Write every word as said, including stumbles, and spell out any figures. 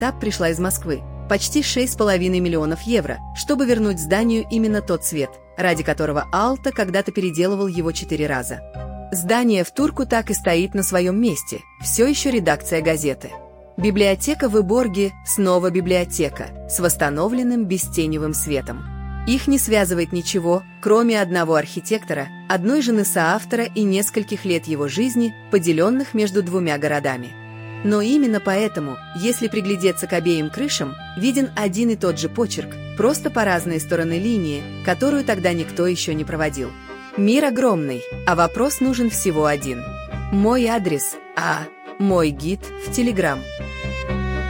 ТАП пришла из Москвы. Почти шесть с половиной миллионов евро, чтобы вернуть зданию именно тот цвет, ради которого Aalto когда-то переделывал его четыре раза. Здание в Турку так и стоит на своем месте, все еще редакция газеты. Библиотека в Выборге снова библиотека, с восстановленным бестеневым светом. Их не связывает ничего, кроме одного архитектора, одной жены соавтора и нескольких лет его жизни, поделенных между двумя городами. Но именно поэтому, если приглядеться к обеим крышам, виден один и тот же почерк, просто по разные стороны линии, которую тогда никто еще не проводил. Мир огромный, а вопрос нужен всего один. Мой адрес, а мой гид в Телеграм.